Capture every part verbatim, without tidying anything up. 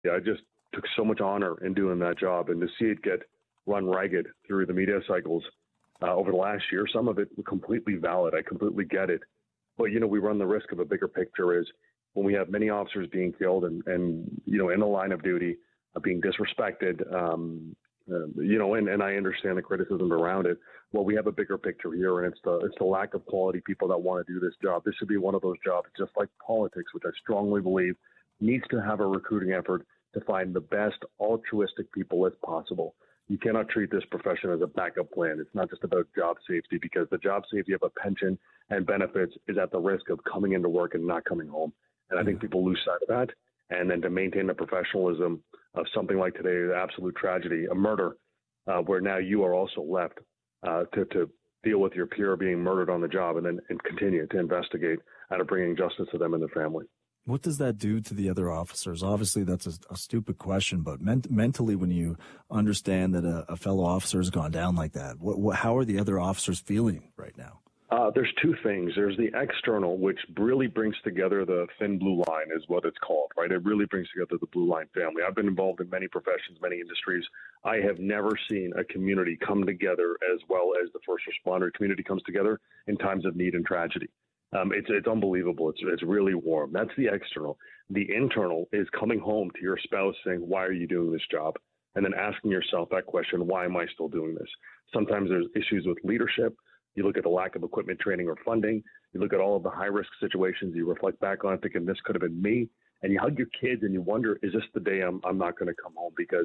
I just took so much honor in doing that job, and to see it get run ragged through the media cycles uh, over the last year, some of it completely valid. I completely get it. But, you know, we run the risk of a bigger picture is when we have many officers being killed and, and you know, in the line of duty, uh, being disrespected, um, uh, you know, and, and I understand the criticism around it. Well, we have a bigger picture here, and it's the, it's the lack of quality people that want to do this job. This should be one of those jobs, just like politics, which I strongly believe needs to have a recruiting effort to find the best altruistic people as possible. You cannot treat this profession as a backup plan. It's not just about job safety, because the job safety of a pension and benefits is at the risk of coming into work and not coming home. And I think people lose sight of that. And then to maintain the professionalism of something like today, the absolute tragedy, a murder, uh, where now you are also left uh, to, to deal with your peer being murdered on the job, and then and continue to investigate out of bringing justice to them and their family. What does that do to the other officers? Obviously, that's a, a stupid question, but ment- mentally, when you understand that a, a fellow officer has gone down like that, what, what, how are the other officers feeling right now? Uh, there's two things. There's the external, which really brings together the thin blue line, is what it's called, right? It really brings together the blue line family. I've been involved in many professions, many industries. I have never seen a community come together as well as the first responder community comes together in times of need and tragedy. Um, it's it's unbelievable. It's it's really warm. That's the external. The internal is coming home to your spouse saying, why are you doing this job? And then asking yourself that question, why am I still doing this? Sometimes there's issues with leadership. You look at the lack of equipment, training, or funding. You look at all of the high-risk situations. You reflect back on it thinking this could have been me. And you hug your kids and you wonder, is this the day I'm, I'm not going to come home? Because,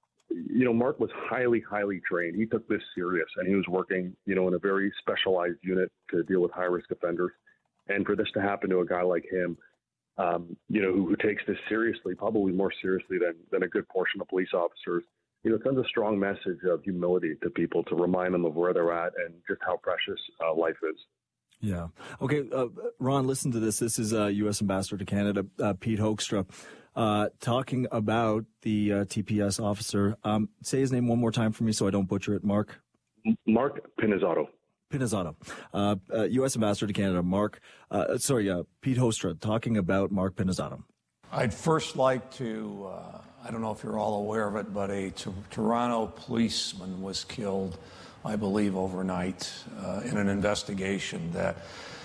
you know, Mark was highly, highly trained. He took this serious, and he was working, you know, in a very specialized unit to deal with high-risk offenders. And for this to happen to a guy like him, um, you know, who, who takes this seriously, probably more seriously than, than a good portion of police officers, you know, it sends a strong message of humility to people to remind them of where they're at and just how precious uh, life is. Yeah. Okay, uh, Ron, listen to this. This is uh, U S Ambassador to Canada, uh, Pete Hoekstra, uh, talking about the uh, T P S officer. Um, say his name one more time for me so I don't butcher it, Mark. Mark Pinizzotto. Pinizzotto, uh, uh, U S Ambassador to Canada, Mark, uh, sorry, uh, Pete Hoekstra, talking about Mark Pinizzotto. I'd first like to, uh, I don't know if you're all aware of it, but a t- Toronto policeman was killed, I believe, overnight uh, in an investigation that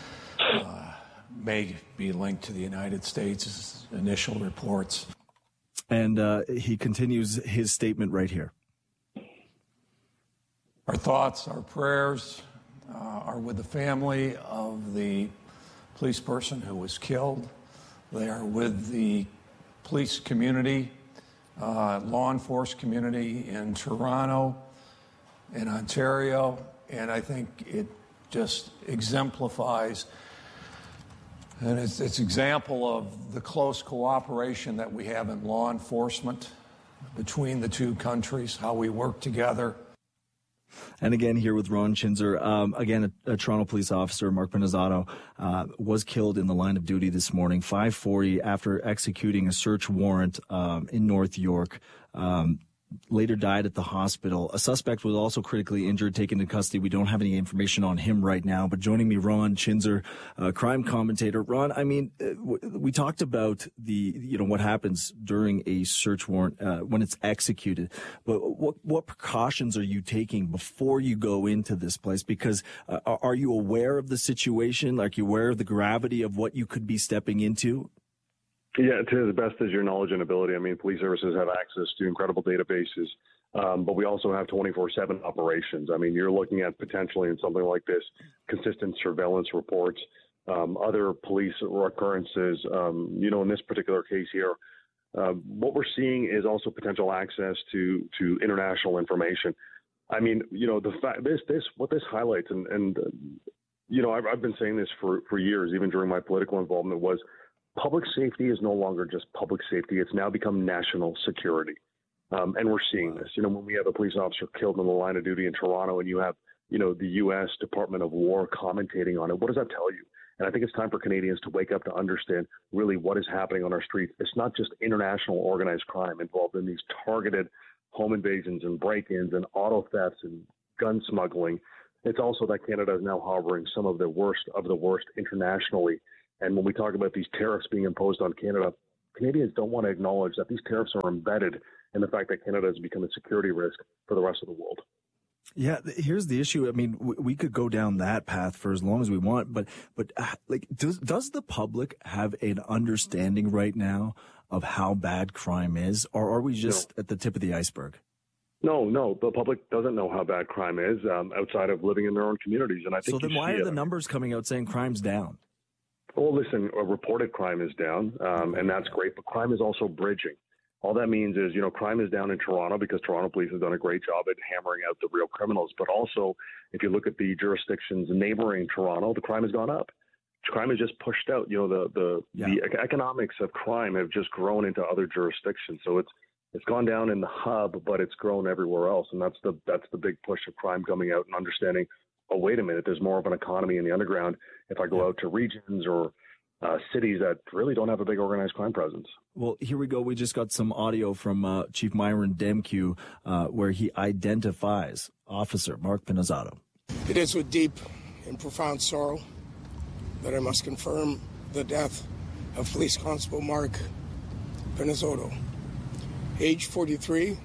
uh, may be linked to the United States' initial reports. And uh, he continues his statement right here. Our thoughts, our prayers uh, are with the family of the police person who was killed. They are with the police community, uh, law enforcement community in Toronto, in Ontario, and I think it just exemplifies, and it's it's example of the close cooperation that we have in law enforcement between the two countries, how we work together. And again, here with Ron Chinzer, um, again, a, a Toronto police officer, Mark Pinizzotto, uh, was killed in the line of duty this morning, five forty, after executing a search warrant um, in North York. Um, later died at the hospital. A suspect was also critically injured, taken into custody. We don't have any information on him right now. But joining me, Ron Chinzer, uh, crime commentator. Ron, I mean, uh, w- we talked about the, you know, what happens during a search warrant uh, when it's executed. But what what precautions are you taking before you go into this place? Because uh, are you aware of the situation? Are you aware of the gravity of what you could be stepping into? Yeah, to the best of your knowledge and ability. I mean, police services have access to incredible databases, um, but we also have twenty-four seven operations. I mean, you're looking at potentially in something like this, consistent surveillance reports, um, other police occurrences. Um, you know, in this particular case here, uh, what we're seeing is also potential access to to international information. I mean, you know, the fact this this what this highlights, and and uh, you know, I've, I've been saying this for for years, even during my political involvement, was public safety is no longer just public safety. It's now become national security. Um, and we're seeing this. You know, when we have a police officer killed in the line of duty in Toronto and you have, you know, the U S Department of War commentating on it, what does that tell you? And I think it's time for Canadians to wake up to understand really what is happening on our streets. It's not just international organized crime involved in these targeted home invasions and break-ins and auto thefts and gun smuggling. It's also that Canada is now harboring some of the worst of the worst internationally. And when we talk about these tariffs being imposed on Canada, Canadians don't want to acknowledge that these tariffs are embedded in the fact that Canada has become a security risk for the rest of the world. Yeah, here's the issue. I mean, we could go down that path for as long as we want, but but uh, like, does does the public have an understanding right now of how bad crime is, or are we just no. at the tip of the iceberg? No, no, the public doesn't know how bad crime is um, outside of living in their own communities, and I think so. Then why are the it. numbers coming out saying crime's down? Well, listen, uh, reported crime is down, um, and that's great, but crime is also bridging. All that means is, you know, crime is down in Toronto because Toronto police have done a great job at hammering out the real criminals. But also, if you look at the jurisdictions neighboring Toronto, the crime has gone up. Crime has just pushed out. You know, the the, yeah. the economics of crime have just grown into other jurisdictions. So it's it's gone down in the hub, but it's grown everywhere else. And that's the that's the big push of crime coming out and understanding, oh, wait a minute, there's more of an economy in the underground if I go yeah. out to regions or Uh, cities that really don't have a big organized crime presence. Well, here we go. We just got some audio from uh, Chief Myron Demkiw, uh, where he identifies Officer Mark Pinizzotto. It is with deep and profound sorrow that I must confirm the death of Police Constable Mark Pinizzotto, age forty-three,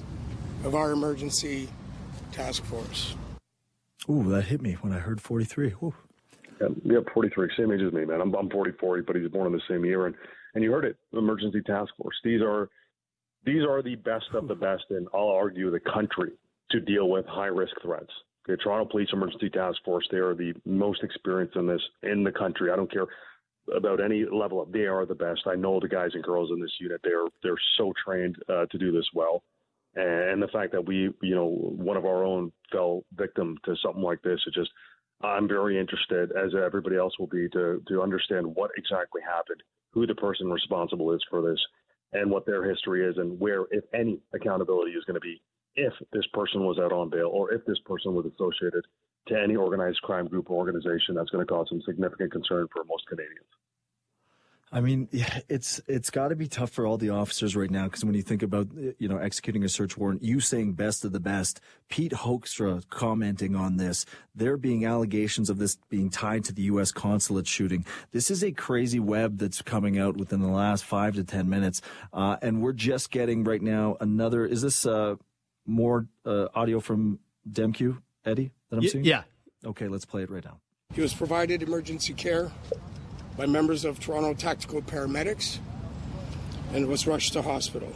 of our emergency task force. Ooh, that hit me when I heard forty-three. Ooh. Yeah, yeah, forty-three, same age as me, man. I'm I'm forty-four, but he's born in the same year, and, and you heard it, emergency task force. These are these are the best of the best in, I'll argue, the country to deal with high risk threats. The Toronto Police Emergency Task Force, they are the most experienced in this in the country. I don't care about any level of, they are the best. I know the guys and girls in this unit. They're they're so trained uh, to do this well, and the fact that we, you know, one of our own fell victim to something like this, it just. I'm very interested, as everybody else will be, to to understand what exactly happened, who the person responsible is for this, and what their history is, and where, if any, accountability is going to be if this person was out on bail or if this person was associated to any organized crime group or organization that's going to cause some significant concern for most Canadians. I mean, it's it's got to be tough for all the officers right now, because when you think about, you know, executing a search warrant, you saying best of the best, Pete Hoekstra commenting on this, there being allegations of this being tied to the U S consulate shooting. This is a crazy web that's coming out within the last five to ten minutes, uh, and we're just getting right now another. Is this uh, more uh, audio from Demkiw, Eddie, that I'm y- seeing? Yeah. Okay, let's play it right now. He was provided emergency care by members of Toronto Tactical Paramedics and was rushed to hospital.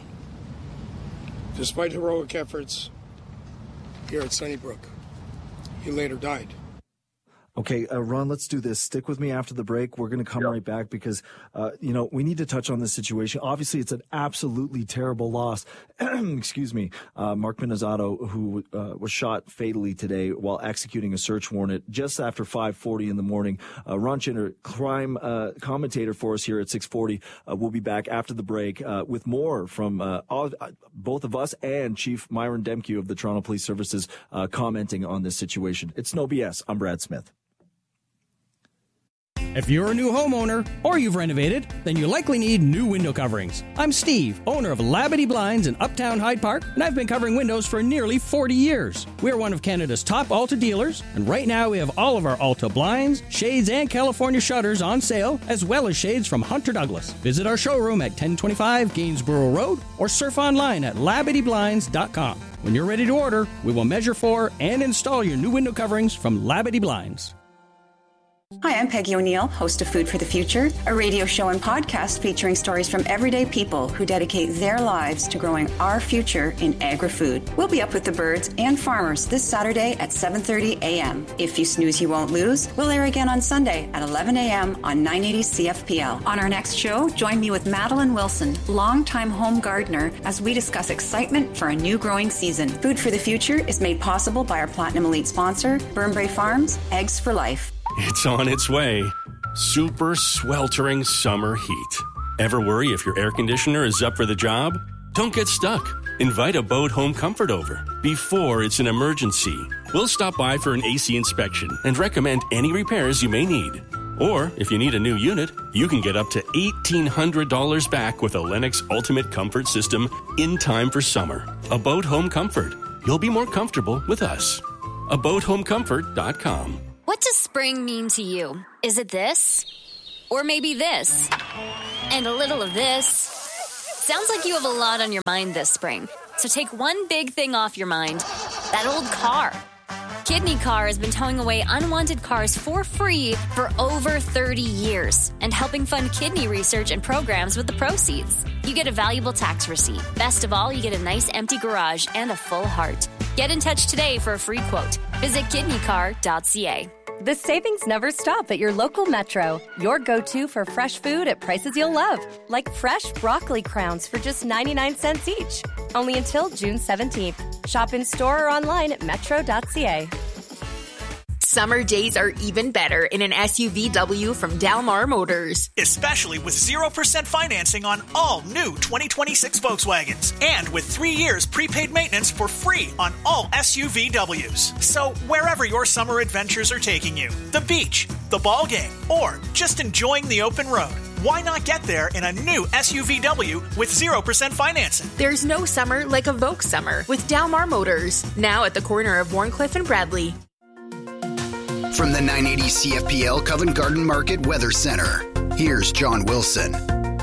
Despite heroic efforts here at Sunnybrook, he later died. Okay, uh, Ron, let's do this. Stick with me after the break. We're going to come yep. right back because, uh, you know, we need to touch on this situation. Obviously, it's an absolutely terrible loss. Excuse me. Uh, Mark Pinizzotto, who uh, was shot fatally today while executing a search warrant just after five forty in the morning. Uh, Ron Chinder, crime uh, commentator for us here at six forty. Uh, we'll be back after the break uh, with more from uh, all, uh, both of us and Chief Myron Demkiw of the Toronto Police Services uh, commenting on this situation. It's no B S. I'm Brad Smith. If you're a new homeowner or you've renovated, then you likely need new window coverings. I'm Steve, owner of Labadee Blinds in Uptown Hyde Park, and I've been covering windows for nearly forty years. We're one of Canada's top Alta dealers, and right now we have all of our Alta blinds, shades, and California shutters on sale, as well as shades from Hunter Douglas. Visit our showroom at ten twenty-five Gainsborough Road or surf online at labadee blinds dot com. When you're ready to order, we will measure for and install your new window coverings from Labadee Blinds. Hi, I'm Peggy O'Neill, host of Food for the Future, a radio show and podcast featuring stories from everyday people who dedicate their lives to growing our future in agri-food. We'll be up with the birds and farmers this Saturday at seven thirty a.m. If you snooze, you won't lose. We'll air again on Sunday at eleven a.m. on nine eighty C F P L. On our next show, join me with Madeline Wilson, longtime home gardener, as we discuss excitement for a new growing season. Food for the Future is made possible by our Platinum Elite sponsor, Burnbrae Farms, Eggs for Life. It's on its way. Super sweltering summer heat. Ever worry if your air conditioner is up for the job? Don't get stuck. Invite Abode Home Comfort over before it's an emergency. We'll stop by for an A C inspection and recommend any repairs you may need. Or, if you need a new unit, you can get up to eighteen hundred dollars back with a Lennox Ultimate Comfort System in time for summer. Abode Home Comfort. You'll be more comfortable with us. abode home comfort dot com. What does spring mean to you? Is it this? Or maybe this? and a little of this. Sounds like you have a lot on your mind this spring. So take one big thing off your mind, that old car. Kidney Car has been towing away unwanted cars for free for over thirty years and helping fund kidney research and programs with the proceeds. You get a valuable tax receipt. Best of all, you get a nice empty garage and a full heart. Get in touch today for a free quote. Visit kidney car dot c a. The savings never stop at your local Metro. Your go-to for fresh food at prices you'll love. Like fresh broccoli crowns for just ninety-nine cents each. Only until June seventeenth. Shop in store or online at metro dot c a. Summer days are even better in an S U V W from Dalmar Motors. Especially with zero percent financing on all new twenty twenty-six Volkswagens. And with three years prepaid maintenance for free on all S U V Ws. So wherever your summer adventures are taking you, the beach, the ball game, or just enjoying the open road, why not get there in a new S U V W with zero percent financing? There's no summer like a Volks summer with Dalmar Motors. Now at the corner of Warncliffe and Bradley. From the nine eighty C F P L Covent Garden Market Weather Center, here's John Wilson.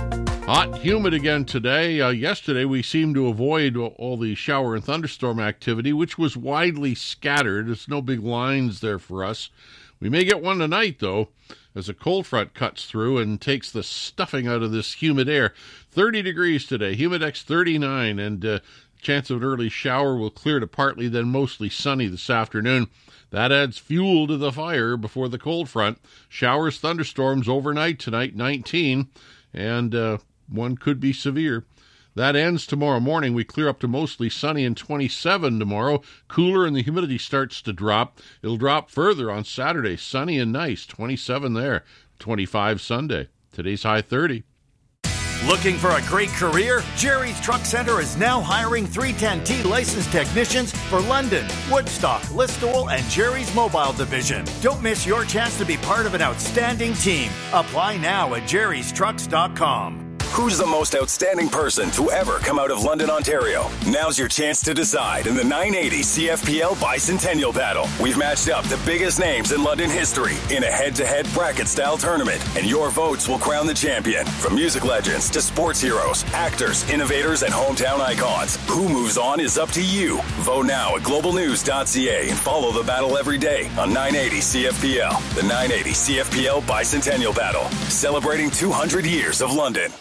Hot, humid again today. Uh, yesterday, we seemed to avoid all the shower and thunderstorm activity, which was widely scattered. There's no big lines there for us. We may get one tonight, though, as a cold front cuts through and takes the stuffing out of this humid air. thirty degrees today, humidex thirty-nine, and uh, chance of an early shower will clear to partly, then mostly sunny this afternoon. That adds fuel to the fire before the cold front. Showers, thunderstorms overnight tonight, nineteen, and uh, one could be severe. That ends tomorrow morning. We clear up to mostly sunny and twenty-seven tomorrow. Cooler and the humidity starts to drop. It'll drop further on Saturday. Sunny and nice, twenty-seven there, twenty-five Sunday. Today's high thirty. Looking for a great career? Jerry's Truck Center is now hiring three ten T licensed technicians for London, Woodstock, Listowel, and Jerry's Mobile Division. Don't miss your chance to be part of an outstanding team. Apply now at jerrys trucks dot com. Who's the most outstanding person to ever come out of London, Ontario? Now's your chance to decide in the nine eighty C F P L Bicentennial Battle. We've matched up the biggest names in London history in a head-to-head bracket-style tournament, and your votes will crown the champion. From music legends to sports heroes, actors, innovators, and hometown icons, who moves on is up to you. Vote now at global news dot c a and follow the battle every day on nine eighty C F P L. The nine eighty C F P L Bicentennial Battle, celebrating two hundred years of London.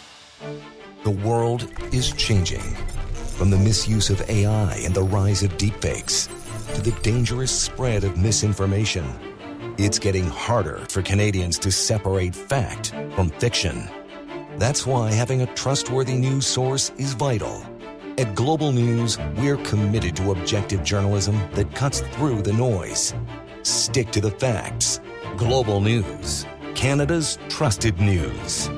The world is changing. From the misuse of A I and the rise of deepfakes to the dangerous spread of misinformation, it's getting harder for Canadians to separate fact from fiction. That's why having a trustworthy news source is vital. At Global News, we're committed to objective journalism that cuts through the noise. Stick to the facts. Global News, Canada's trusted news.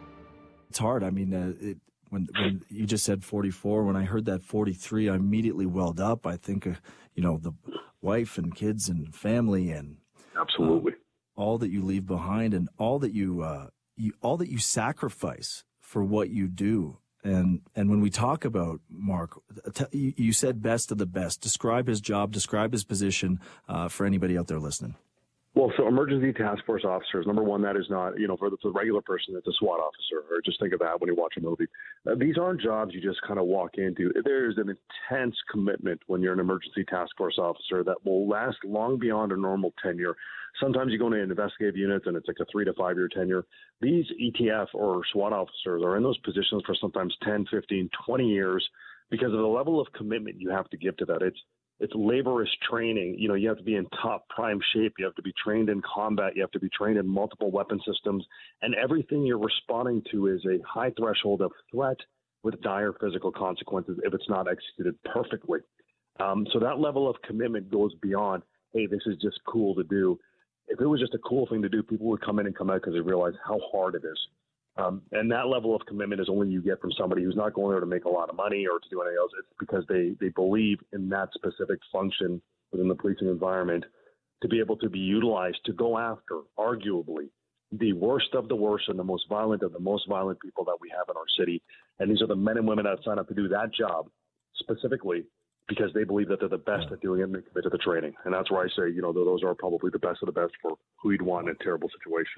It's hard. I mean, uh, it, when when you just said forty-four, when I heard that forty-three, I immediately welled up. I think, uh, you know, the wife and kids and family and absolutely uh, all that you leave behind and all that you, uh, you all that you sacrifice for what you do. And and when we talk about Mark, t- you said best of the best. Describe his job. Describe his position uh, for anybody out there listening. Well, so emergency task force officers, number one, that is not, you know, for the, for the regular person, it's a SWAT officer, or just think of that when you watch a movie. Uh, these aren't jobs you just kind of walk into. There's an intense commitment when you're an emergency task force officer that will last long beyond a normal tenure. Sometimes you go into investigative units and it's like a three to five year tenure. These E T F or SWAT officers are in those positions for sometimes ten, fifteen, twenty years because of the level of commitment you have to give to that. It's It's laborious training. You know, you have to be in top prime shape. You have to be trained in combat. You have to be trained in multiple weapon systems. And everything you're responding to is a high threshold of threat with dire physical consequences if it's not executed perfectly. Um, so that level of commitment goes beyond, hey, this is just cool to do. If it was just a cool thing to do, people would come in and come out because they realize how hard it is. Um, and that level of commitment is only you get from somebody who's not going there to make a lot of money or to do anything else. It's because they, they believe in that specific function within the policing environment to be able to be utilized to go after, arguably, the worst of the worst and the most violent of the most violent people that we have in our city. And these are the men and women that sign up to do that job specifically because they believe that they're the best at doing it and they commit to the training. And that's where I say, you know, those are probably the best of the best for who you'd want in a terrible situation.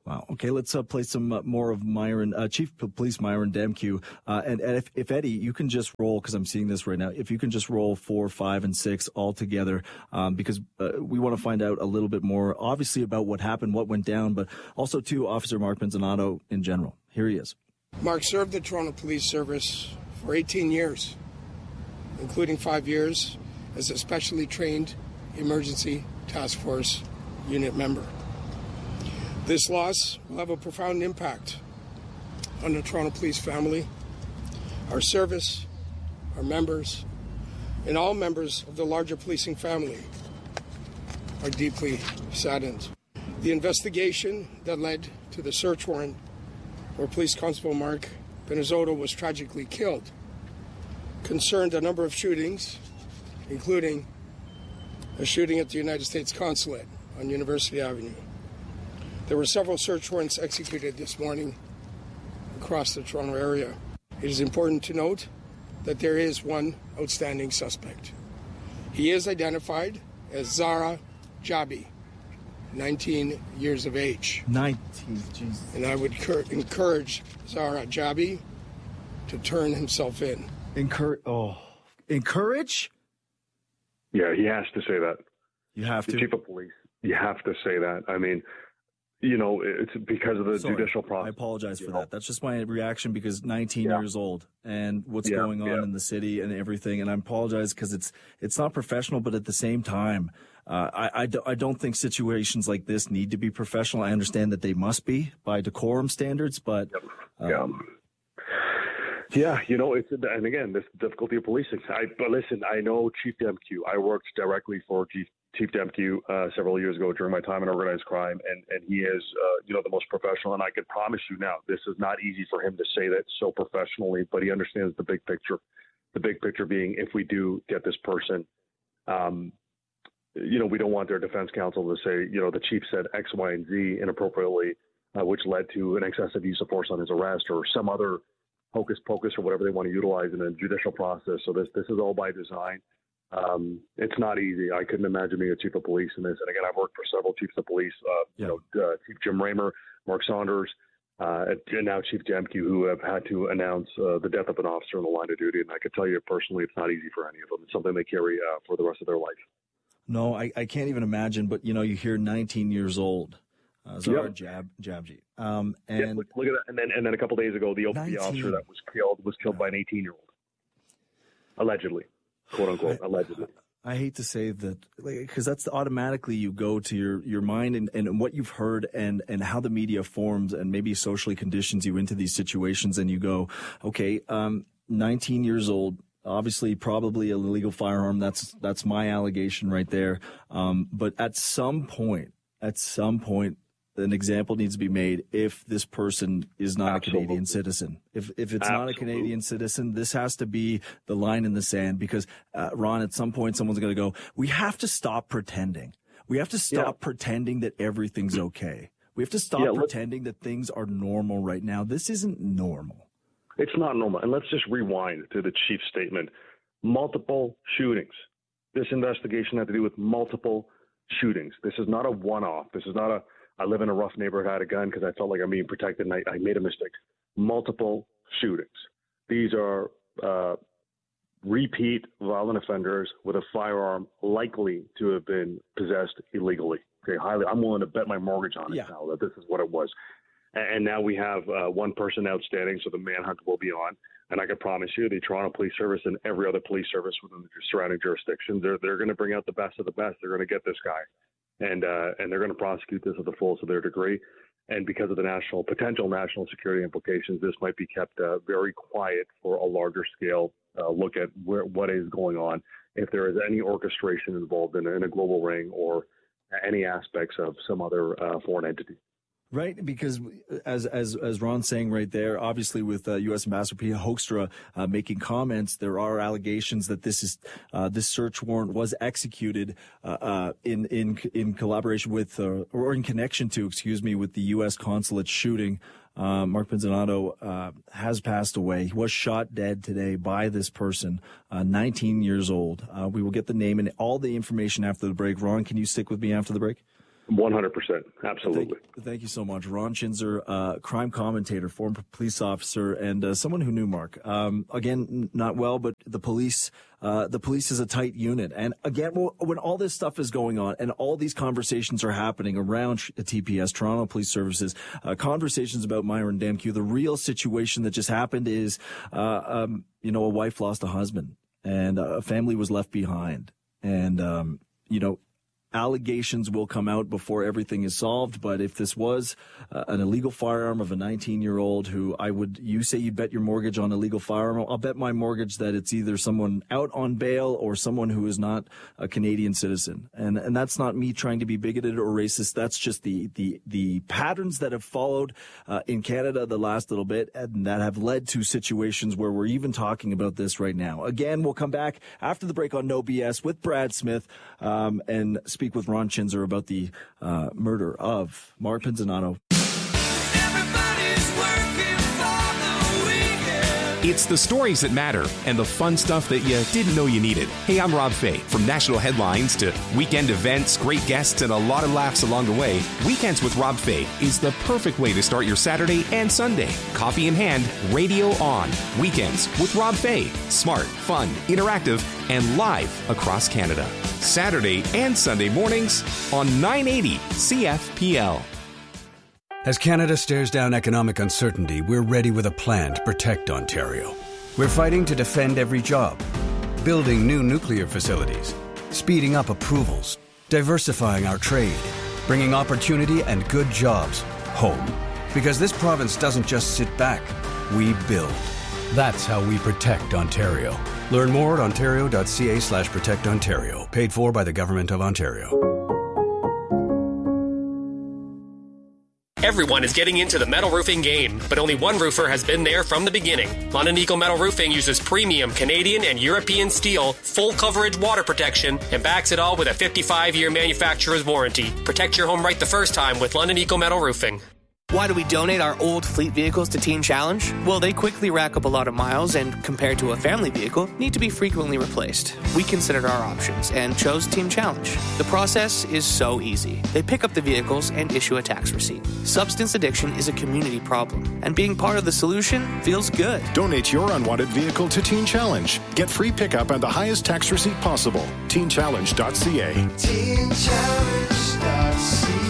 Wow. Okay, let's uh, play some uh, more of Myron, uh, Chief of Police Myron Demkiw. Uh, and, and if, if Eddie, you can just roll, because I'm seeing this right now, if you can just roll four, five, and six all together, um, because uh, we want to find out a little bit more, obviously, about what happened, what went down, but also, to Officer Mark Penzinato in general. Here he is. Mark served the Toronto Police Service for eighteen years, including five years as a specially trained emergency task force unit member. This loss will have a profound impact on the Toronto Police family, our service, our members, and all members of the larger policing family are deeply saddened. The investigation that led to the search warrant where Police Constable Mark Penizzotto was tragically killed concerned a number of shootings, including a shooting at the United States Consulate on University Avenue. There were several search warrants executed this morning across the Toronto area. It is important to note that there is one outstanding suspect. He is identified as Zahra Jabi, nineteen years of age. nineteen, Jesus. And I would cur- encourage Zahra Jabi to turn himself in. Encourage? Oh, encourage? Yeah, he has to say that. You have the to. Chief of Police. You have to say that. I mean, you know, it's because of the Sorry, judicial process. I apologize for that. That's just my reaction because nineteen Yeah. years old and what's Yeah, going on yeah. in the city and everything. And I apologize because it's it's not professional, but at the same time, uh, I, I, do, I don't think situations like this need to be professional. I understand that they must be by decorum standards, but um, yeah. Yeah, you know, it's and again, this difficulty of policing. I, but listen, I know Chief Demkiw. I worked directly for Chief Chief Demkiw uh, several years ago during my time in organized crime, and and he is, uh, you know, the most professional. And I can promise you now, this is not easy for him to say that so professionally, but he understands the big picture. The big picture being, if we do get this person, um, you know, we don't want their defense counsel to say, you know, the chief said X, Y, and Z inappropriately, uh, which led to an excessive use of force on his arrest or some other hocus pocus or whatever they want to utilize in a judicial process. So this this is all by design. Um, it's not easy. I couldn't imagine being a chief of police in this. And again, I've worked for several chiefs of police, uh, yeah. you know, uh, Chief Jim Raymer, Mark Saunders, uh, and now Chief Demkiw, who have had to announce uh, the death of an officer in the line of duty. And I can tell you personally, it's not easy for any of them. It's something they carry uh, for the rest of their life. No, I, I can't even imagine. But, you know, you hear nineteen years old. Uh, Zahra Yep. Jab, Jabji. Um, and yeah, look, look at that. And then, and then a couple days ago, the O P D officer that was killed was killed by an eighteen-year-old. Allegedly, quote unquote, I, allegedly. I hate to say that, because that's automatically you go to your, your mind and, and what you've heard and, and how the media forms and maybe socially conditions you into these situations. And you go, okay, um, nineteen years old, obviously probably a illegal firearm. That's, that's my allegation right there. Um, but at some point, at some point, an example needs to be made if this person is not Absolutely. a Canadian citizen. If if it's Absolutely. not a Canadian citizen, this has to be the line in the sand because, uh, Ron, at some point someone's going to go, we have to stop pretending. We have to stop Yeah. pretending that everything's okay. We have to stop Yeah, let's- pretending that things are normal right now. This isn't normal. It's not normal. And let's just rewind to the chief's statement. Multiple shootings. This investigation had to do with multiple shootings. This is not a one-off. This is not a, I live in a rough neighborhood, I had a gun because I felt like I'm being protected and I, I made a mistake. Multiple shootings. These are uh, repeat violent offenders with a firearm likely to have been possessed illegally. Okay, highly. I'm willing to bet my mortgage on it Yeah. now that this is what it was. And, and now we have uh, one person outstanding, so the manhunt will be on. And I can promise you, the Toronto Police Service and every other police service within the surrounding jurisdictions, they're they're going to bring out the best of the best. They're going to get this guy. And uh, and they're going to prosecute this to the fullest of their degree. And because of the national potential national security implications, this might be kept uh, very quiet for a larger scale uh, look at where, what is going on. If there is any orchestration involved in, in a global ring or any aspects of some other uh, foreign entity. Right, because as as as Ron's saying right there, obviously with uh, U S Ambassador Pia Hoekstra uh, making comments, there are allegations that this is uh, this search warrant was executed uh, uh, in in in collaboration with uh, or in connection to, excuse me, with the U S consulate shooting. Uh, Mark Penzinato uh, has passed away. He was shot dead today by this person, uh, nineteen years old. Uh, we will get the name and all the information after the break. Ron, can you stick with me after the break? one hundred percent. Absolutely. Thank, thank you so much. Ron Chinzer, uh, crime commentator, former police officer, and uh, someone who knew Mark. Um, again, n- not well, but the police, uh, the police is a tight unit. And again, when all this stuff is going on and all these conversations are happening around T P S, Toronto Police Services, uh, conversations about Myron Damque, the real situation that just happened is, uh, um, you know, a wife lost a husband and a family was left behind. And, um, you know, allegations will come out before everything is solved. But if this was uh, an illegal firearm of a nineteen-year-old who I would, you say you bet your mortgage on a legal firearm, I'll bet my mortgage that it's either someone out on bail or someone who is not a Canadian citizen. And and that's not me trying to be bigoted or racist. That's just the the the patterns that have followed uh, in Canada the last little bit and that have led to situations where we're even talking about this right now. Again, we'll come back after the break on No B S with Brad Smith um, and speak with Ron Chinzer about the uh, murder of Mark Pizzonato. It's the stories that matter and the fun stuff that you didn't know you needed. Hey, I'm Rob Fay. From national headlines to weekend events, great guests, and a lot of laughs along the way, Weekends with Rob Fay is the perfect way to start your Saturday and Sunday. Coffee in hand, radio on. Weekends with Rob Fay. Smart, fun, interactive, and live across Canada. Saturday and Sunday mornings on nine eighty C F P L. As Canada stares down economic uncertainty, we're ready with a plan to protect Ontario. We're fighting to defend every job, building new nuclear facilities, speeding up approvals, diversifying our trade, bringing opportunity and good jobs home. Because this province doesn't just sit back, we build. That's how we protect Ontario. Learn more at ontario.ca slash protect Ontario. Paid for by the Government of Ontario. Everyone is getting into the metal roofing game, but only one roofer has been there from the beginning. London Eagle Metal Roofing uses premium Canadian and European steel, full coverage water protection, and backs it all with a fifty-five year manufacturer's warranty. Protect your home right the first time with London Eagle Metal Roofing. Why do we donate our old fleet vehicles to Teen Challenge? Well, they quickly rack up a lot of miles and, compared to a family vehicle, need to be frequently replaced. We considered our options and chose Teen Challenge. The process is so easy. They pick up the vehicles and issue a tax receipt. Substance addiction is a community problem, and being part of the solution feels good. Donate your unwanted vehicle to Teen Challenge. Get free pickup and the highest tax receipt possible. teen challenge dot c a. teen challenge dot c a.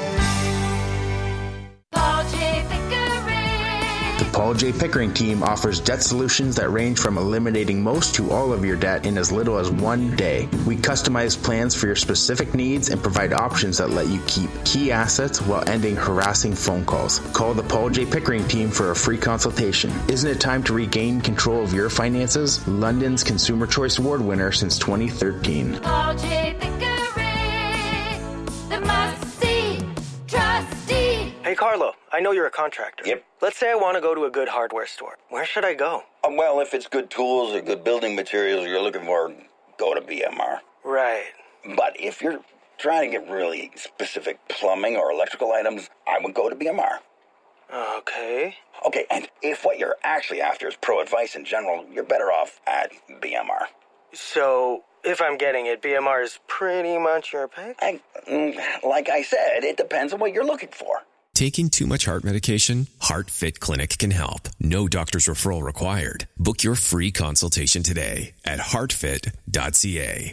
The Paul J. Pickering team offers debt solutions that range from eliminating most to all of your debt in as little as one day. We customize plans for your specific needs and provide options that let you keep key assets while ending harassing phone calls. Call the Paul J. Pickering team for a free consultation. Isn't it time to regain control of your finances? London's Consumer Choice Award winner since twenty thirteen. Paul J. Pickering, the must-see trustee. Hey, Carlo, I know you're a contractor. Yep. Let's say I want to go to a good hardware store. Where should I go? Um, well, if it's good tools or good building materials you're looking for, go to B M R. Right. But if you're trying to get really specific plumbing or electrical items, I would go to B M R. Okay. Okay, and if what you're actually after is pro advice in general, you're better off at B M R. So, if I'm getting it, B M R is pretty much your pick? I, like I said, it depends on what you're looking for. Taking too much heart medication? HeartFit Clinic can help. No doctor's referral required. Book your free consultation today at heart fit dot c a.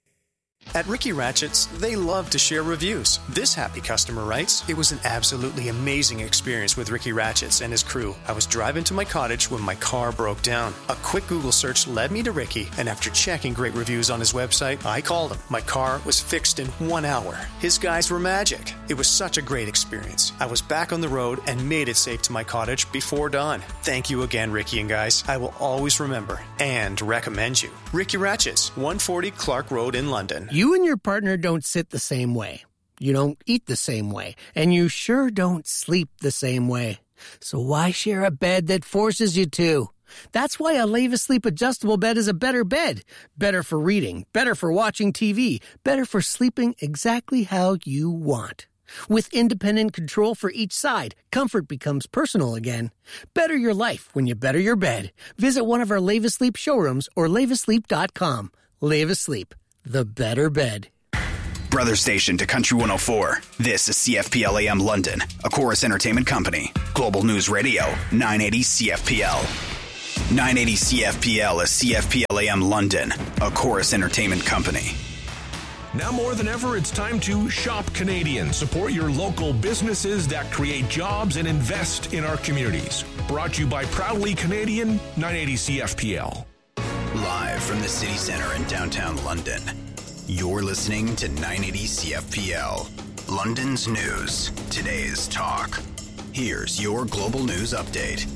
At Ricky Ratchett's, they love to share reviews. This happy customer writes, "It was an absolutely amazing experience with Ricky Ratchett's and his crew. I was driving to my cottage when my car broke down. A quick Google search led me to Ricky, and after checking great reviews on his website, I called him. My car was fixed in one hour. His guys were magic. It was such a great experience. I was back on the road and made it safe to my cottage before dawn. Thank you again, Ricky and guys. I will always remember and recommend you. Ricky Ratchett's, one forty Clark Road in London." You and your partner don't sit the same way. You don't eat the same way. And you sure don't sleep the same way. So why share a bed that forces you to? That's why a Leva Sleep adjustable bed is a better bed. Better for reading, better for watching T V, better for sleeping exactly how you want. With independent control for each side, comfort becomes personal again. Better your life when you better your bed. Visit one of our Leva Sleep showrooms or leva sleep dot com. Leva Sleep. The better bed. brother station to Country one oh four. This is C F P L A M London, a Chorus Entertainment Company. Global News Radio, nine eighty C F P L. nine eighty C F P L is C F P L A M London, a Chorus Entertainment Company. Now more than ever, it's time to shop Canadian. Support your local businesses that create jobs and invest in our communities. Brought to you by Proudly Canadian, nine eighty C F P L. Live from the city center in downtown London, you're listening to nine eighty C F P L. London's news, today's talk. Here's your global news update.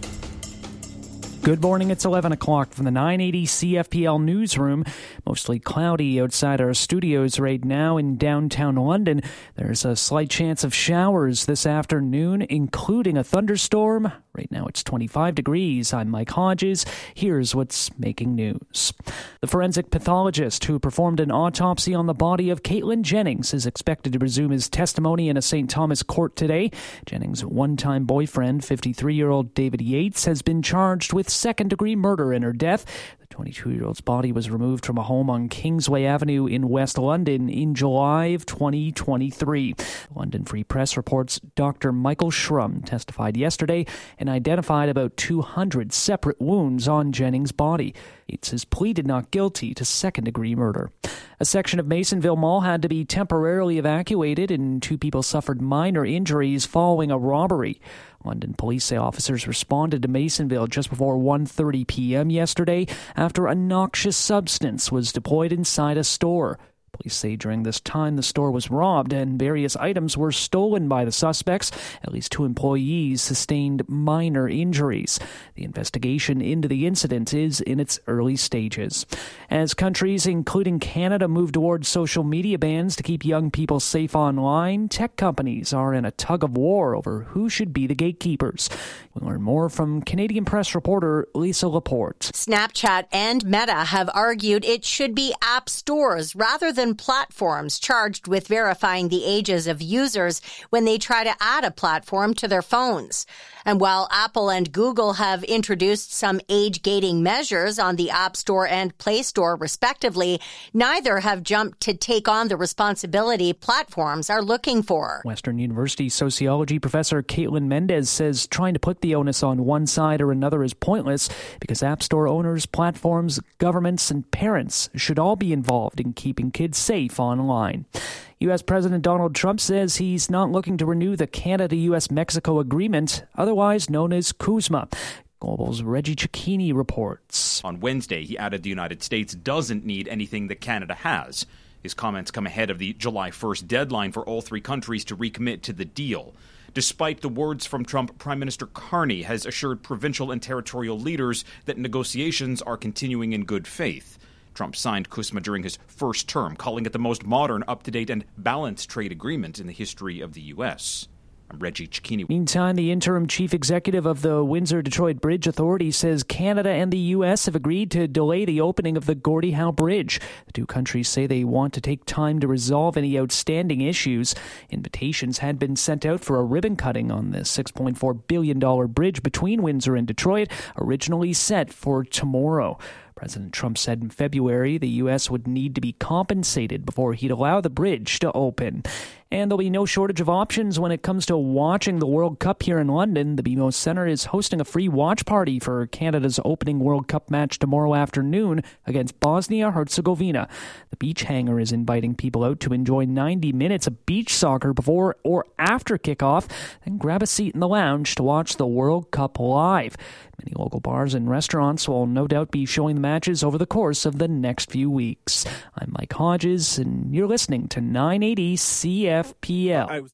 Good morning, it's eleven o'clock from the nine eighty C F P L newsroom. Mostly cloudy outside our studios right now in downtown London. There's a slight chance of showers this afternoon, including a thunderstorm. Right now it's twenty-five degrees. I'm Mike Hodges. Here's what's making news. The forensic pathologist who performed an autopsy on the body of Caitlin Jennings is expected to resume his testimony in a Saint Thomas court today. Jennings' one-time boyfriend, fifty-three-year-old David Yates, has been charged with second-degree murder in her death. The twenty-two-year-old's body was removed from a home on Kingsway Avenue in West London in July of twenty twenty-three. The London Free Press reports Doctor Michael Shrum testified yesterday and identified about two hundred separate wounds on Jennings' body. Yates has pleaded not guilty to second-degree murder. A section of Masonville Mall had to be temporarily evacuated, and two people suffered minor injuries following a robbery. London police say officers responded to Masonville just before one thirty p.m. yesterday after a noxious substance was deployed inside a store. Police say during this time the store was robbed and various items were stolen by the suspects. At least two employees sustained minor injuries. The investigation into the incident is in its early stages. As countries, including Canada, move towards social media bans to keep young people safe online, tech companies are in a tug-of-war over who should be the gatekeepers. We'll learn more from Canadian Press reporter Lisa Laporte. Snapchat and Meta have argued it should be app stores rather than platforms charged with verifying the ages of users when they try to add a platform to their phones. And while Apple and Google have introduced some age-gating measures on the App Store and Play Store, respectively, neither have jumped to take on the responsibility platforms are looking for. Western University sociology professor Caitlin Mendez says trying to put the onus on one side or another is pointless because App Store owners, platforms, governments, and parents should all be involved in keeping kids safe online. U S. President Donald Trump says he's not looking to renew the Canada-U S Mexico agreement, otherwise known as CUSMA. Global's Reggie Cicchini reports. On Wednesday, he added the United States doesn't need anything that Canada has. His comments come ahead of the July first deadline for all three countries to recommit to the deal. Despite the words from Trump, Prime Minister Carney has assured provincial and territorial leaders that negotiations are continuing in good faith. Trump signed CUSMA during his first term, calling it the most modern, up-to-date, and balanced trade agreement in the history of the U S. I'm Reggie Cicchini. Meantime, the interim chief executive of the Windsor-Detroit Bridge Authority says Canada and the U S have agreed to delay the opening of the Gordie Howe Bridge. The two countries say they want to take time to resolve any outstanding issues. Invitations had been sent out for a ribbon cutting on the six point four billion dollars bridge between Windsor and Detroit, originally set for tomorrow. President Trump said in February the U S would need to be compensated before he'd allow the bridge to open. And there'll be no shortage of options when it comes to watching the World Cup here in London. The B M O Centre is hosting a free watch party for Canada's opening World Cup match tomorrow afternoon against Bosnia-Herzegovina. The beach hangar is inviting people out to enjoy ninety minutes of beach soccer before or after kickoff, then grab a seat in the lounge to watch the World Cup live. Many local bars and restaurants will no doubt be showing the matches over the course of the next few weeks. I'm Mike Hodges, and you're listening to nine eighty C F P L. I was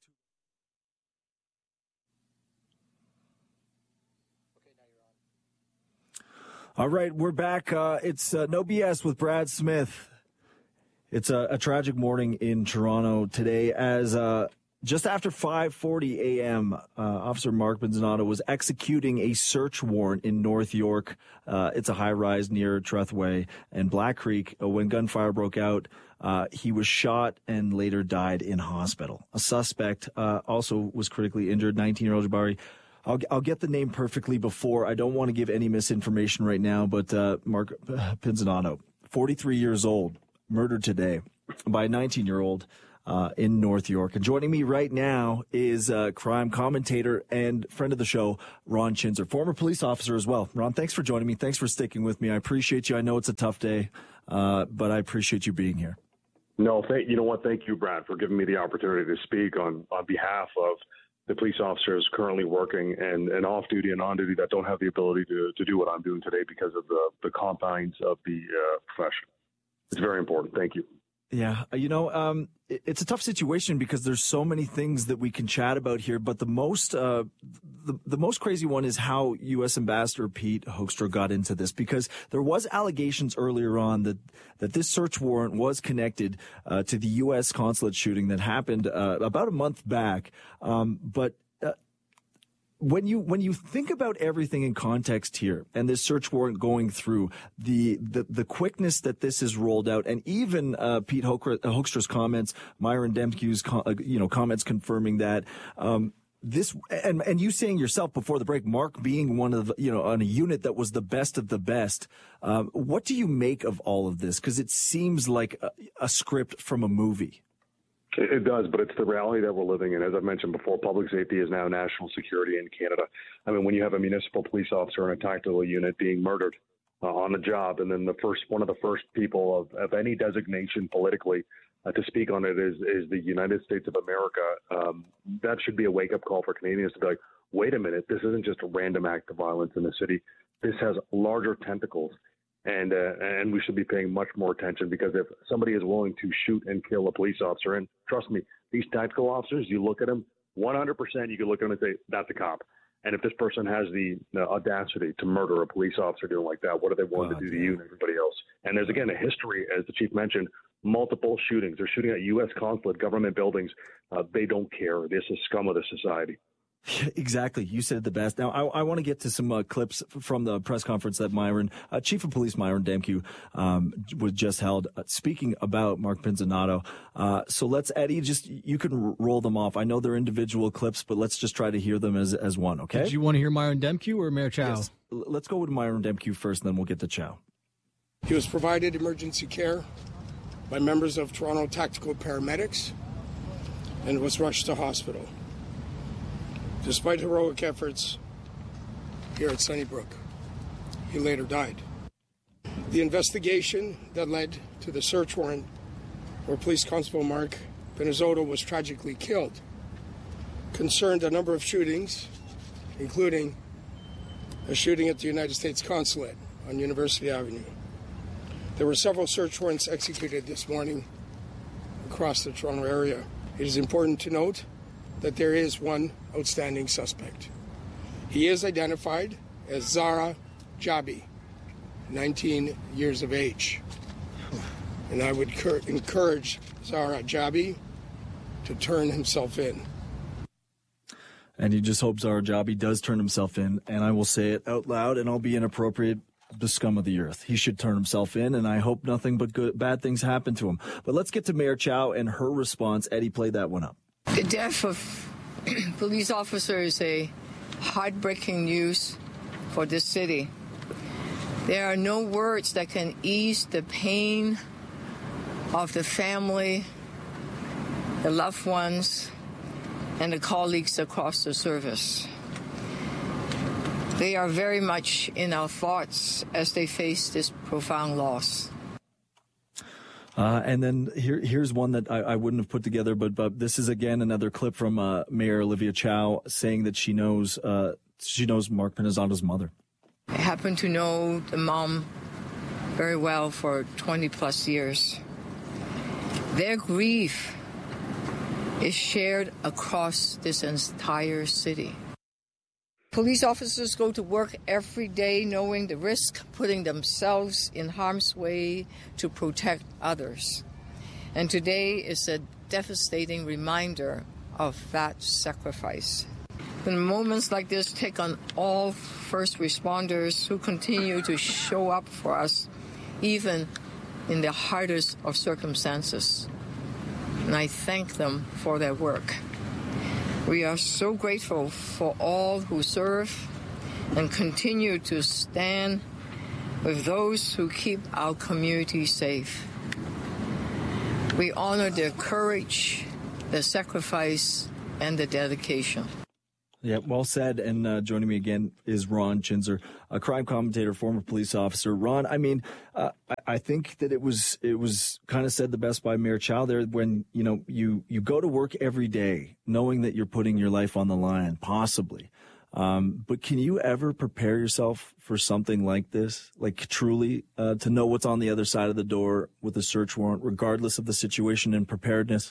All right, we're back. Uh, it's uh, No B S with Brad Smith. It's a, a tragic morning in Toronto today as uh, just after five forty a.m., uh, Officer Mark Pinzanato was executing a search warrant in North York. Uh, it's a high-rise near Trethway and Black Creek. Uh, when gunfire broke out, uh, he was shot and later died in hospital. A suspect uh, also was critically injured, nineteen-year-old Jabari. I'll, I'll get the name perfectly before. I don't want to give any misinformation right now, but uh, Mark Pinzanato, forty-three years old, murdered today. by a nineteen-year-old uh, in North York. And joining me right now is uh, crime commentator and friend of the show, Ron Chinzer, former police officer as well. Ron, thanks for joining me. Thanks for sticking with me. I appreciate you. I know it's a tough day, uh, but I appreciate you being here. No, thank, you know what? Thank you, Brad, for giving me the opportunity to speak on, on behalf of the police officers currently working and, and off duty and on duty that don't have the ability to, to do what I'm doing today because of the, the confines of the uh, profession. It's very important. Thank you. Yeah, you know, um, it, it's a tough situation because there's so many things that we can chat about here. But the most, uh, the, the most crazy one is how U S Ambassador Pete Hoekstra got into this, because there was allegations earlier on that that this search warrant was connected uh, to the U S consulate shooting that happened uh, about a month back. Um, but uh, When you when you think about everything in context here and this search warrant going through, the the, the quickness that this is rolled out, and even uh, Pete Hoekstra's comments, Myron Demkew's co- uh, you know comments confirming that um, this and and you saying yourself before the break, Mark being one of the, you know on a unit that was the best of the best. Um, what do you make of all of this? Because it seems like a, a script from a movie. It does, but it's the reality that we're living in. As I mentioned before, public safety is now national security in Canada. I mean, when you have a municipal police officer in a tactical unit being murdered uh, on the job, and then the first one of the first people of, of any designation politically uh, to speak on it is is the United States of America, um, that should be a wake-up call for Canadians to be like, wait a minute, this isn't just a random act of violence in the city. This has larger tentacles. And uh, and we should be paying much more attention, because if somebody is willing to shoot and kill a police officer, and trust me, these tactical officers, you look at them, one hundred percent you can look at them and say, that's a cop. And if this person has the, the audacity to murder a police officer doing like that, what are they willing God, to do to you and everybody else? And there's, again, a history, as the chief mentioned, multiple shootings. They're shooting at U S consulate, government buildings. Uh, they don't care. This is scum of the society. Exactly. You said it the best. Now, I, I want to get to some uh, clips from the press conference that Myron, uh, Chief of Police Myron Demkew, um, was just held uh, speaking about Mark Pinzanato. Uh, so let's, Eddie, just, you can r- roll them off. I know they're individual clips, but let's just try to hear them as, as one, okay? Did you want to hear Myron Demkew or Mayor Chow? Yes. L- let's go with Myron Demkew first, and then we'll get to Chow. He was provided emergency care by members of Toronto Tactical Paramedics and was rushed to hospital. Despite heroic efforts here at Sunnybrook, he later died. The investigation that led to the search warrant where Police Constable Mark Pinizzotto was tragically killed concerned a number of shootings, including a shooting at the United States Consulate on University Avenue. There were several search warrants executed this morning across the Toronto area. It is important to note that there is one outstanding suspect. He is identified as Zahra Jabi, nineteen years of age. And I would cur- encourage Zahra Jabi to turn himself in. And you just hope Zahra Jabi does turn himself in, and I will say it out loud, and I'll be inappropriate, the scum of the earth. He should turn himself in, and I hope nothing but good, bad things happen to him. But let's get to Mayor Chow and her response. Eddie, play that one up. The death of police officers is a heartbreaking news for this city. There are no words that can ease the pain of the family, the loved ones, and the colleagues across the service. They are very much in our thoughts as they face this profound loss. Uh, and then here, here's one that I, I wouldn't have put together, but, but this is again another clip from uh, Mayor Olivia Chow saying that she knows uh, she knows Mark Pinizzato's mother. I happen to know the mom very well for twenty plus years. Their grief is shared across this entire city. Police officers go to work every day knowing the risk, putting themselves in harm's way to protect others. And today is a devastating reminder of that sacrifice. When moments like this take on all first responders who continue to show up for us, even in the hardest of circumstances. And I thank them for their work. We are so grateful for all who serve and continue to stand with those who keep our community safe. We honor their courage, their sacrifice, and their dedication. Yeah, well said. And uh, joining me again is Ron Chinzer, a crime commentator, former police officer. Ron, I mean, uh, I, I think that it was it was kind of said the best by Mayor Chow there when, you know, you, you go to work every day knowing that you're putting your life on the line, possibly. Um, but can you ever prepare yourself for something like this, like truly uh, to know what's on the other side of the door with a search warrant, regardless of the situation and preparedness?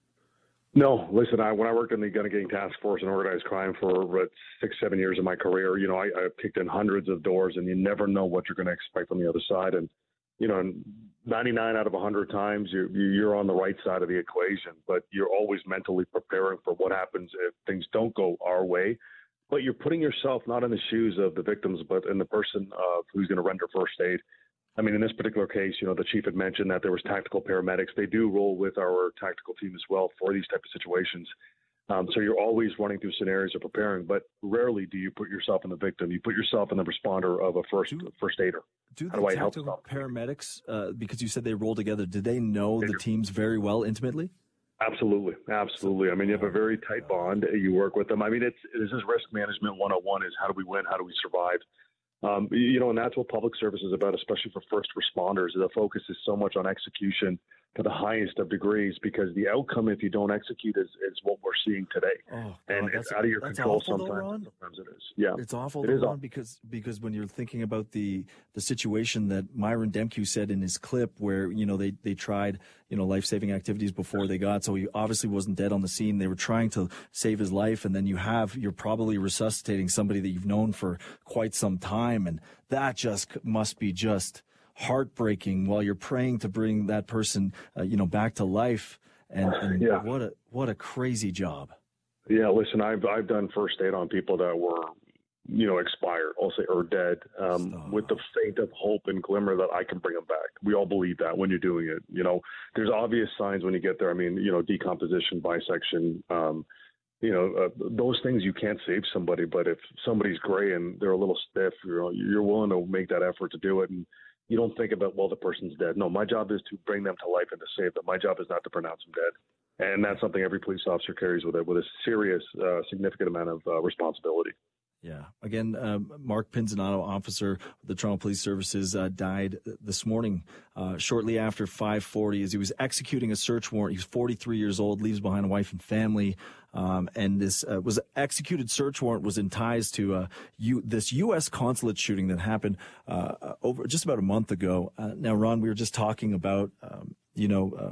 No, listen, I, when I worked in the gun and gang task force and organized crime for uh, six, seven years of my career, you know, I, I kicked in hundreds of doors, and you never know what you're going to expect on the other side. And, you know, ninety-nine out of one hundred times you're, you're on the right side of the equation, but you're always mentally preparing for what happens if things don't go our way. But you're putting yourself not in the shoes of the victims, but in the person uh, who's going to render first aid. I mean, in this particular case, you know, the chief had mentioned that there was tactical paramedics. They do roll with our tactical team as well for these type of situations. Um, so you're always running through scenarios of preparing, but rarely do you put yourself in the victim. You put yourself in the responder of a first do, first aider. Do How the do I help tactical paramedics, uh, because you said they roll together, do they know they the do. teams very well intimately? Absolutely. Absolutely. I mean, you have a very tight bond. You work with them. I mean, it's this is risk management one oh one is how do we win? How do we survive? Um, you know, and that's what public service is about, especially for first responders. The focus is so much on execution to the highest of degrees, because the outcome, if you don't execute, is, is what we're seeing today. Oh, God, and it's out of your control sometimes. Though, sometimes it is. Yeah, it's awful, it though, is Ron, because because when you're thinking about the the situation that Myron Demke said in his clip, where you know they they tried you know life saving activities before they got, so he obviously wasn't dead on the scene. They were trying to save his life, and then you have you're probably resuscitating somebody that you've known for quite some time, and that just must be just heartbreaking while you're praying to bring that person, uh, you know, back to life. And, and yeah. what a what a crazy job. Yeah, listen, I've I've done first aid on people that were, you know, expired, I'll say, or dead, um, with the faint of hope and glimmer that I can bring them back. We all believe that when you're doing it. You know, there's obvious signs when you get there. I mean, you know, decomposition, bisection, um, you know, uh, those things you can't save somebody. But if somebody's gray and they're a little stiff, you know, you're willing to make that effort to do it. And you don't think about, well, the person's dead. No, my job is to bring them to life and to save them. My job is not to pronounce them dead. And that's something every police officer carries with it, with a serious, uh, significant amount of uh, responsibility. Yeah. Again, um, Mark Pinzanato, officer of the Toronto Police Services, uh, died this morning uh, shortly after five forty as he was executing a search warrant. He was forty-three years old, leaves behind a wife and family. Um, and this uh, was executed search warrant was in ties to uh, U- this U S consulate shooting that happened uh, over just about a month ago. Uh, now, Ron, we were just talking about, um, you know, uh,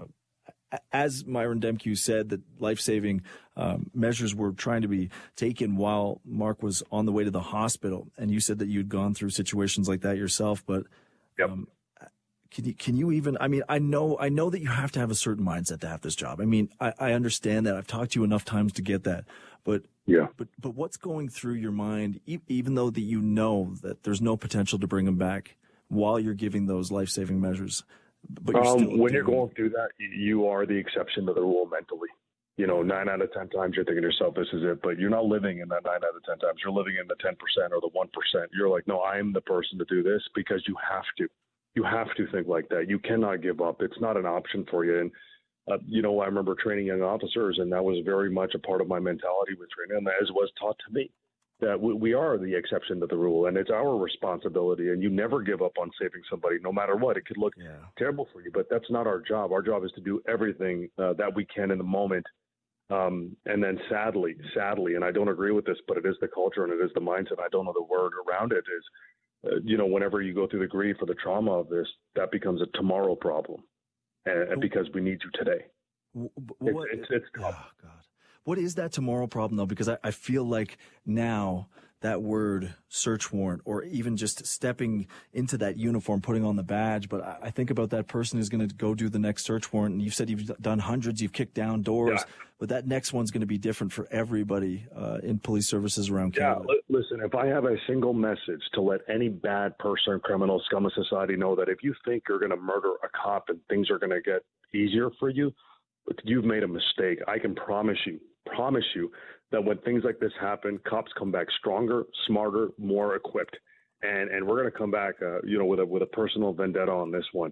as Myron Demke said, that life-saving um, measures were trying to be taken while Mark was on the way to the hospital. And you said that you'd gone through situations like that yourself. But yep. um, can you can you even? I mean, I know I know that you have to have a certain mindset to have this job. I mean, I, I understand that. I've talked to you enough times to get that. But yeah. But but what's going through your mind, e- even though that you know that there's no potential to bring him back while you're giving those life-saving measures? But you're um, when you're going through that, you are the exception to the rule mentally. You know, nine out of ten times you're thinking to yourself, this is it. But you're not living in that nine out of ten times. You're living in the ten percent or the one percent. You're like, no, I'm the person to do this, because you have to. You have to think like that. You cannot give up. It's not an option for you. And, uh, you know, I remember training young officers, and that was very much a part of my mentality with training, as was taught to me. That we are the exception to the rule, and it's our responsibility. And you never give up on saving somebody, no matter what. It could look yeah. terrible for you, but that's not our job. Our job is to do everything uh, that we can in the moment. Um, and then sadly, sadly, and I don't agree with this, but it is the culture and it is the mindset. I don't know the word around it is, uh, you know, whenever you go through the grief or the trauma of this, that becomes a tomorrow problem, and, and because we need you today. What, it's, it's, it's tough. Oh, God. What is that tomorrow problem, though? Because I, I feel like now that word search warrant, or even just stepping into that uniform, putting on the badge, but I, I think about that person who's going to go do the next search warrant. And you've said you've done hundreds, you've kicked down doors, yeah. but that next one's going to be different for everybody uh, in police services around Canada. Yeah, li- listen, if I have a single message to let any bad person, criminal, scum of society know that if you think you're going to murder a cop and things are going to get easier for you, you've made a mistake. I can promise you. promise you that when things like this happen, cops come back stronger, smarter, more equipped. And and we're going to come back, uh, you know, with a with a personal vendetta on this one.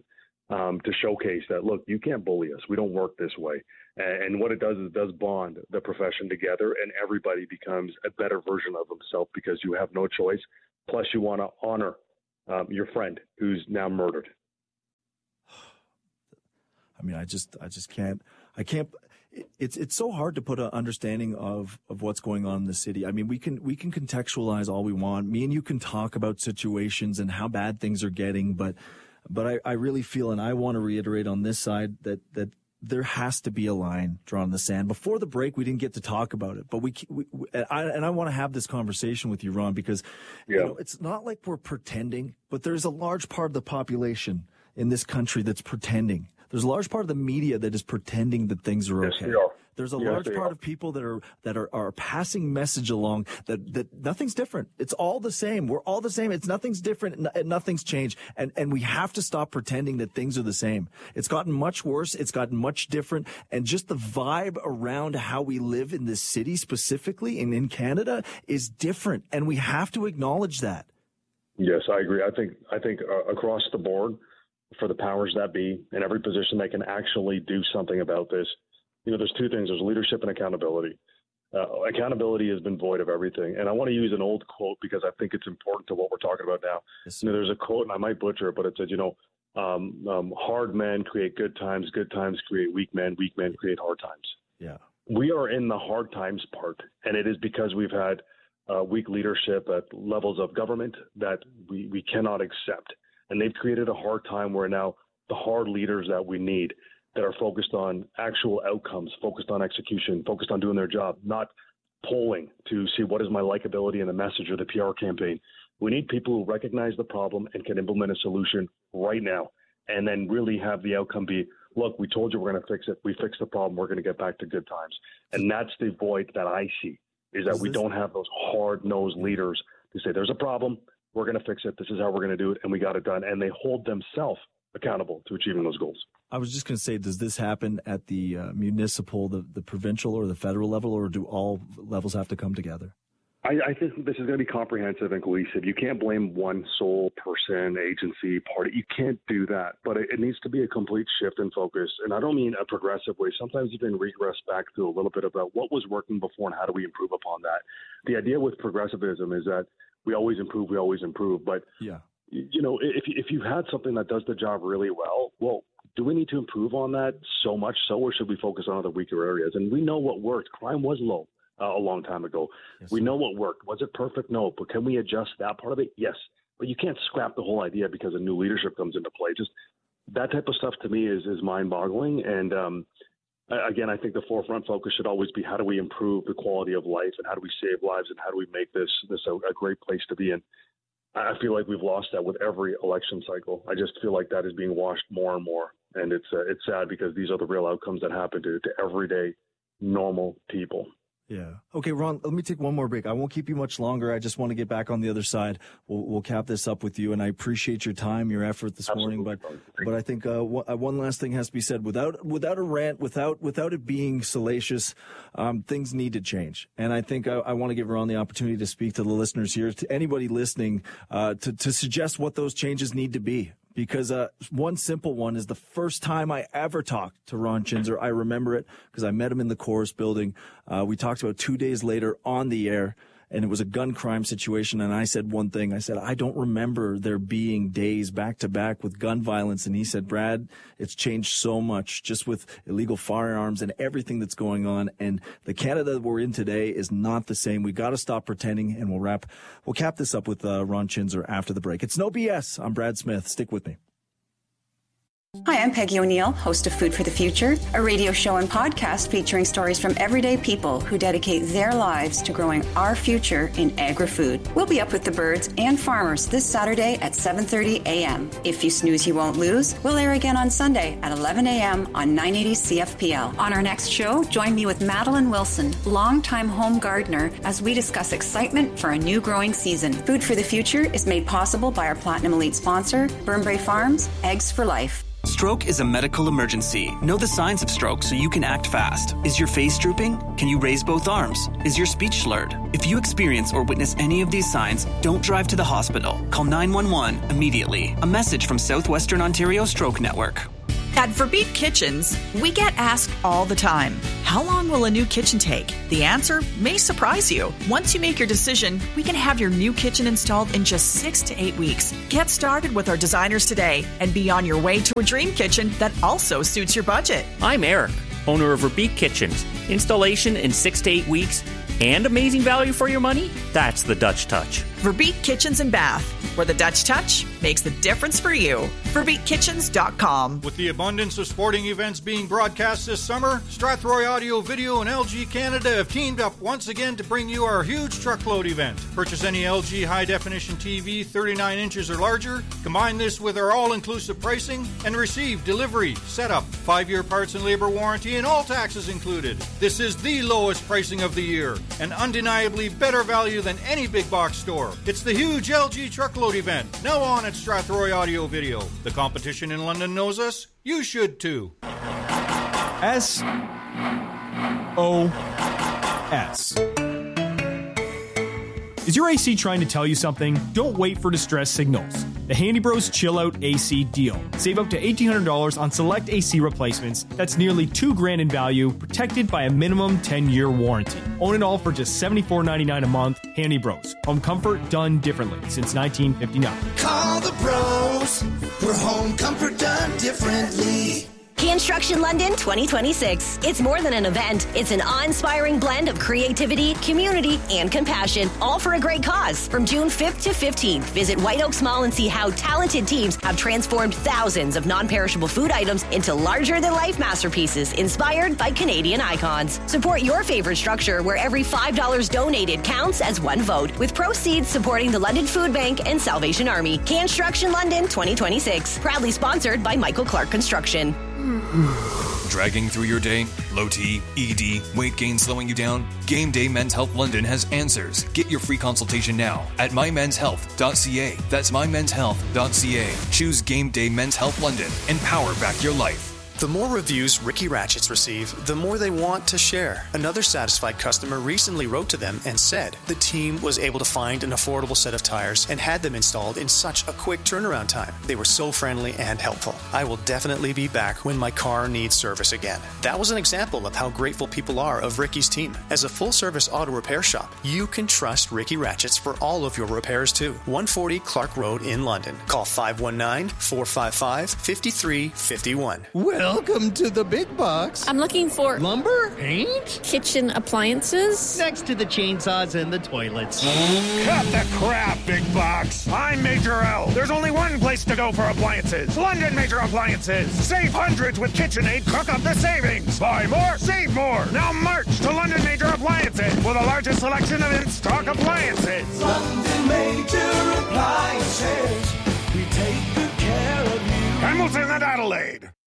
um, to showcase that, look, you can't bully us. We don't work this way. And, and what it does is it does bond the profession together, and everybody becomes a better version of themselves because you have no choice. Plus, you want to honor um, your friend who's now murdered. I mean, I just, I just can't, I can't. It's it's so hard to put an understanding of, of what's going on in the city. I mean, we can we can contextualize all we want. Me and you can talk about situations and how bad things are getting, but but I, I really feel, and I want to reiterate on this side, that that there has to be a line drawn in the sand. Before the break, we didn't get to talk about it, but we, we, we I, and I want to have this conversation with you, Ron, because yeah. you know, it's not like we're pretending, but there's a large part of the population in this country that's pretending. There's a large part of the media that is pretending that things are okay. Yes, There's a yes, large part are. of people that are that are, are passing message along that, that nothing's different. It's all the same. We're all the same. It's nothing's different and nothing's changed. And and we have to stop pretending that things are the same. It's gotten much worse. It's gotten much different. And just the vibe around how we live in this city specifically and in Canada is different. And we have to acknowledge that. Yes, I agree. I think I think uh, across the board, for the powers that be in every position that can actually do something about this. You know, there's two things. There's leadership and accountability. Uh, accountability has been void of everything. And I want to use an old quote because I think it's important to what we're talking about now. Yes, you know, there's a quote, and I might butcher it, but it says, you know, um, um, hard men create good times, good times create weak men, weak men create hard times. Yeah. We are in the hard times part, and it is because we've had uh, weak leadership at levels of government that we, we cannot accept. And they've created a hard time where now the hard leaders that we need that are focused on actual outcomes, focused on execution, focused on doing their job, not polling to see what is my likability in the message or the P R campaign. We need people who recognize the problem and can implement a solution right now and then really have the outcome be, look, we told you we're going to fix it. We fixed the problem. We're going to get back to good times. And that's the void that I see, is that we don't have those hard-nosed leaders who say there's a problem. We're going to fix it. This is how we're going to do it. And we got it done. And they hold themselves accountable to achieving those goals. I was just going to say, does this happen at the uh, municipal, the, the provincial, or the federal level, or do all levels have to come together? I, I think this is going to be comprehensive and cohesive. You can't blame one sole person, agency, party. You can't do that. But it, it needs to be a complete shift in focus. And I don't mean a progressive way. Sometimes you can regress back to a little bit about what was working before and how do we improve upon that. The idea with progressivism is that we always improve, we always improve. But, yeah. you know, if if you've had something that does the job really well, well, do we need to improve on that so much so, or should we focus on other weaker areas? And we know what worked. Crime was low uh, a long time ago. Yes, we know what worked. Was it perfect? No. But can we adjust that part of it? Yes. But you can't scrap the whole idea because a new leadership comes into play. Just that type of stuff to me is, is mind-boggling. And, um, again, I think the forefront focus should always be how do we improve the quality of life and how do we save lives and how do we make this this a, a great place to be in. I feel like we've lost that with every election cycle. I just feel like that is being washed more and more. And it's uh, it's sad because these are the real outcomes that happen to, to everyday, normal people. Yeah. Okay, Ron, let me take one more break. I won't keep you much longer. I just want to get back on the other side. We'll, we'll cap this up with you, and I appreciate your time, your effort this Absolutely. morning. But but I think uh, one last thing has to be said. Without without a rant, without without it being salacious, um, things need to change. And I think I, I want to give Ron the opportunity to speak to the listeners here, to anybody listening, uh, to, to suggest what those changes need to be. Because uh, one simple one is the first time I ever talked to Ron Chinzer. I remember it because I met him in the Chorus building. Uh, we talked about two days later on the air, and it was a gun crime situation. And I said one thing. I said, I don't remember there being days back to back with gun violence. And he said, Brad, it's changed so much just with illegal firearms and everything that's going on. And the Canada that we're in today is not the same. We got to stop pretending. And we'll wrap, we'll cap this up with uh, Ron Chinzer after the break. It's No B S. I'm Brad Smith. Stick with me. Hi, I'm Peggy O'Neill, host of Food for the Future, a radio show and podcast featuring stories from everyday people who dedicate their lives to growing our future in agri-food. We'll be up with the birds and farmers this Saturday at seven thirty a.m. If you snooze, you won't lose. We'll air again on Sunday at eleven a.m. on nine eighty C F P L. On our next show, join me with Madeline Wilson, longtime home gardener, as we discuss excitement for a new growing season. Food for the Future is made possible by our Platinum Elite sponsor, Burnbrae Farms, Eggs for Life. Stroke is a medical emergency. Know the signs of stroke so you can act fast. Is your face drooping? Can you raise both arms? Is your speech slurred? If you experience or witness any of these signs, don't drive to the hospital. Call nine one one immediately. A message from Southwestern Ontario Stroke Network. At Verbeek Kitchens, we get asked all the time, how long will a new kitchen take? The answer may surprise you. Once you make your decision, we can have your new kitchen installed in just six to eight weeks. Get started with our designers today and be on your way to a dream kitchen that also suits your budget. I'm Eric, owner of Verbeek Kitchens. Installation in six to eight weeks and amazing value for your money? That's the Dutch touch. Verbeek Kitchens and Bath, where the Dutch touch makes the difference for you. Verbeek Kitchens dot com. With the abundance of sporting events being broadcast this summer, Strathroy Audio Video and L G Canada have teamed up once again to bring you our huge truckload event. Purchase any L G high-definition T V thirty-nine inches or larger, combine this with our all-inclusive pricing, and receive delivery, setup, five-year parts and labor warranty, and all taxes included. This is the lowest pricing of the year, and undeniably better value than any big box store. It's the huge L G truckload event, now on at Strathroy Audio Video. The competition in London knows us. You should too. S O S. Is your A C trying to tell you something? Don't wait for distress signals. The Handy Bros Chill Out A C deal. Save up to eighteen hundred dollars on select A C replacements. That's nearly two grand in value, protected by a minimum ten-year warranty. Own it all for just seventy-four ninety-nine a month. Handy Bros. Home comfort done differently since nineteen fifty-nine. Call the bros for home comfort done differently. Construction London twenty twenty-six. It's more than an event. It's an awe-inspiring blend of creativity, community, and compassion, all for a great cause. From June fifth to fifteenth, visit White Oaks Mall and see how talented teams have transformed thousands of non-perishable food items into larger-than-life masterpieces inspired by Canadian icons. Support your favorite structure where every five dollars donated counts as one vote, with proceeds supporting the London Food Bank and Salvation Army. Construction London twenty twenty-six. Proudly sponsored by Michael Clark Construction. Dragging through your day? Low T, E D, weight gain slowing you down? Game Day Men's Health London has answers. Get your free consultation now at my men's health dot c a. That's my men's health dot c a. Choose Game Day Men's Health London and power back your life. The more reviews Ricky Ratchets receive, the more they want to share. Another satisfied customer recently wrote to them and said the team was able to find an affordable set of tires and had them installed in such a quick turnaround time. They were so friendly and helpful. I will definitely be back when my car needs service again. That was an example of how grateful people are of Ricky's team. As a full-service auto repair shop, you can trust Ricky Ratchets for all of your repairs too. one forty Clark Road in London. Call five one nine, four five five, five three five one. Well, welcome to the big box. I'm looking for lumber, paint, kitchen appliances. Next to the chainsaws and the toilets. Cut the crap, big box. I'm Major L. There's only one place to go for appliances. London Major Appliances. Save hundreds with KitchenAid. Cook up the savings. Buy more, save more. Now march to London Major Appliances with the largest selection of in-stock appliances. London Major Appliances. We take good care of you. Hamilton and Adelaide.